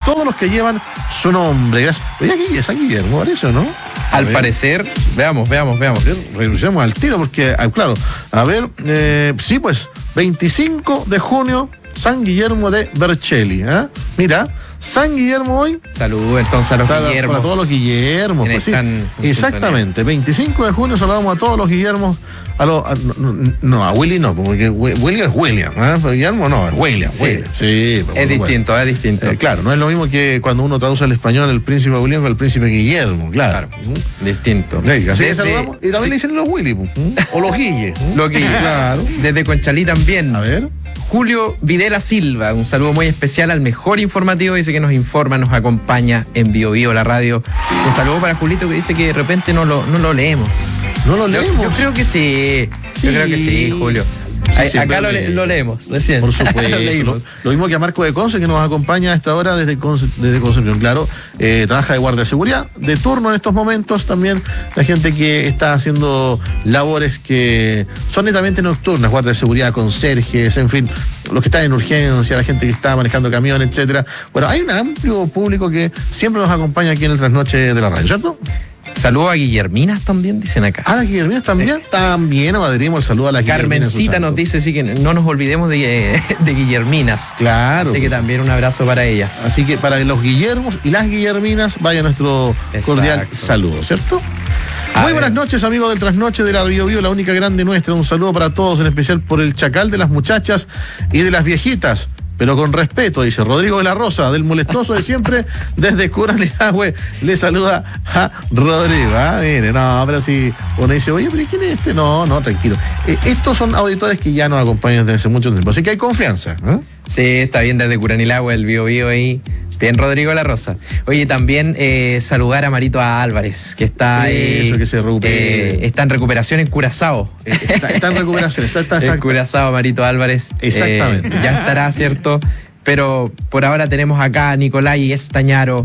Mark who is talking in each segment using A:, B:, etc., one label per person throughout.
A: todos los que llevan su nombre. Gracias. Oye, aquí es San Guillermo, parece, ¿o no?
B: Al parecer, veamos.
A: Regresemos al tiro porque, claro, a ver, sí, pues, 25 de junio, San Guillermo de Vercelli. Mira, San Guillermo hoy.
B: Saludos entonces a los Guillermos.
A: Para todos los Guillermos. Pues, sí, exactamente, 25 de junio saludamos a todos los Guillermos. A Willy no, porque Willy es William, pero Guillermo no, es William.
B: Sí,
A: William. Sí,
B: es distinto, es distinto.
A: Claro, no es lo mismo que cuando uno traduce al español el príncipe William con el príncipe Guillermo, claro.
B: Distinto.
A: Así que saludamos. Y también le dicen los Willy, o los Guille.
B: Los Guille, claro. Desde Conchalí también.
A: A ver.
B: Julio Videla Silva, un saludo muy especial al mejor informativo, dice que nos informa, nos acompaña en Bio Bio, la radio. Un saludo para Julito que dice que de repente no lo leemos.
A: ¿No lo leemos?
B: Yo creo que sí. Yo creo que sí, Julio. Sí, acá lo leemos, recién.
A: Por supuesto. Lo mismo que a Marco de Conce, que nos acompaña a esta hora desde Concepción. Claro, trabaja de guardia de seguridad, de turno en estos momentos. También la gente que está haciendo labores que son netamente nocturnas, guardia de seguridad, conserjes, en fin, los que están en urgencia, la gente que está manejando camión, etcétera. Bueno, hay un amplio público que siempre nos acompaña aquí en el Trasnoche de la Radio, ¿cierto?
B: Saludos a Guillerminas también, dicen acá.
A: ¿A las Guillerminas también? Sí. También adherimos el saludo a las Guillerminas.
B: Carmencita nos dice, sí, que no nos olvidemos de Guillerminas.
A: Claro.
B: Así que también un abrazo para ellas.
A: Así que para los Guillermos y las Guillerminas, vaya nuestro cordial saludo, ¿cierto? Muy buenas noches, amigos del Trasnoche de la Bio Bio, la única grande nuestra. Un saludo para todos, en especial por el chacal de las muchachas y de las viejitas. Pero con respeto, dice Rodrigo de la Rosa, del molestoso de siempre, desde Curanilahue, le saluda a Rodrigo. Mire, no, pero si uno dice, oye, pero ¿quién es este? No, tranquilo. Estos son auditores que ya nos acompañan desde hace mucho tiempo, así que hay confianza.
B: Sí, está bien, desde Curanilahue, el Bio Bio ahí. Bien, Rodrigo de la Rosa. Oye, también saludar a Marito Álvarez, que está
A: que se recupere.
B: Está en recuperación en Curazao.
A: Está en recuperación, está
B: en Curazao, Marito Álvarez.
A: Exactamente.
B: Ya estará, ¿cierto? Pero por ahora tenemos acá a Nicolai Estañaro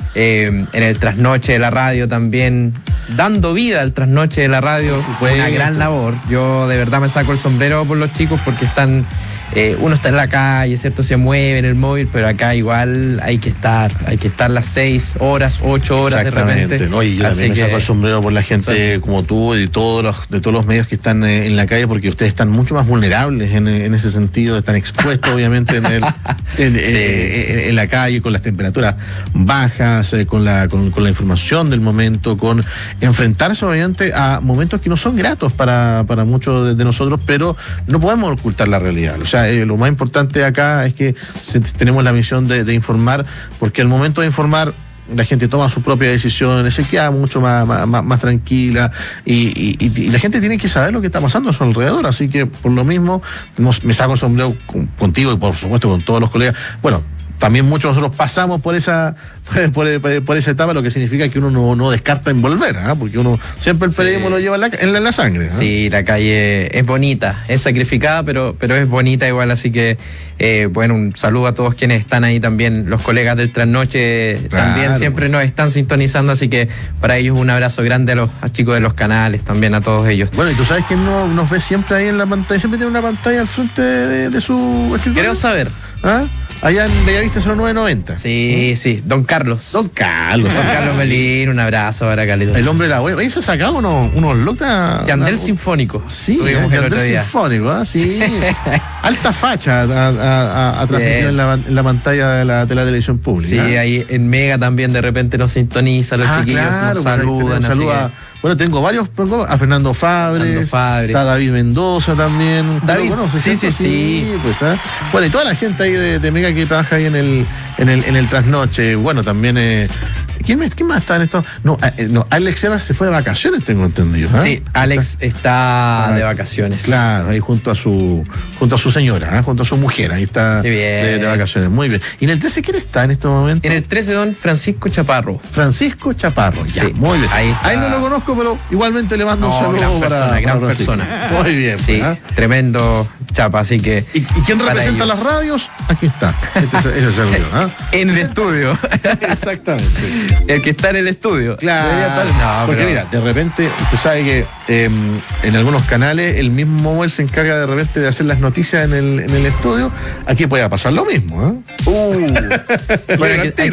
B: en el Trasnoche de la Radio también, dando vida al Trasnoche de la Radio. Una gran labor. Yo de verdad me saco el sombrero por los chicos porque están... uno está en la calle, ¿cierto? Se mueve en el móvil, pero acá igual hay que estar las 6 horas, 8 horas de repente.
A: ¿No? Y yo también me saco el sombrero por la gente como tú y de todos los medios que están en la calle, porque ustedes están mucho más vulnerables en ese sentido, están expuestos obviamente en la calle, con las temperaturas bajas, con la información del momento, con enfrentarse obviamente a momentos que no son gratos para muchos de nosotros, pero no podemos ocultar la realidad. O sea, lo más importante acá es que tenemos la misión de informar, porque al momento de informar la gente toma sus propias decisiones, se queda mucho más tranquila y la gente tiene que saber lo que está pasando a su alrededor. Así que por lo mismo me saco el sombrero contigo y por supuesto con todos los colegas. Bueno, también muchos de nosotros pasamos por esa etapa, lo que significa que uno no descarta en volver, porque uno siempre el periodismo lo lleva en la sangre.
B: Sí, la calle es bonita, es sacrificada, pero es bonita igual, así que bueno, un saludo a todos quienes están ahí también, los colegas del Trasnoche también siempre nos están sintonizando, así que para ellos un abrazo grande a los chicos de los canales, también a todos ellos.
A: Bueno, y tú sabes que nos ve siempre ahí en la pantalla, siempre tiene una pantalla al frente de su escritorio.
B: Quiero saber.
A: Allá en Bellavista 0990.
B: Sí, Don Carlos Melín, un abrazo para Carlitos.
A: El hombre de la web. Oye, se ha sacado unos looks.
B: Yandel Sinfónico.
A: Sí, Yandel Sinfónico, sí. Alta facha ha transmitido en la pantalla de la televisión pública.
B: Sí, ahí en Mega también de repente nos sintoniza, los chiquillos nos saludan.
A: Bueno, tengo varios, a Fernando Fabres, está David Mendoza también.
B: David, sí.
A: Pues, bueno, y toda la gente ahí de Mega que trabaja ahí en el Trasnoche. Bueno, también ¿quién más está en esto? No, Alex Serras se fue de vacaciones, tengo entendido.
B: Sí, Alex está de vacaciones.
A: Claro, ahí junto a su señora, junto a su mujer, ahí está de vacaciones. Muy bien. ¿Y en el 13 quién está en este momento?
B: En el 13, don Francisco Chaparro.
A: Ya, muy bien. Ahí no lo conozco, pero igualmente le mando un saludo.
B: Gran persona.
A: Muy bien.
B: Sí, tremendo chapa, así que...
A: ¿Y quién representa las radios? Aquí está. Ese es el mío.
B: En el estudio.
A: Exactamente.
B: El que está en el estudio.
A: Claro. Porque mira, de repente, usted sabe que en algunos canales el mismo él se encarga de repente de hacer las noticias en el estudio. Aquí puede pasar lo mismo.
B: Bueno,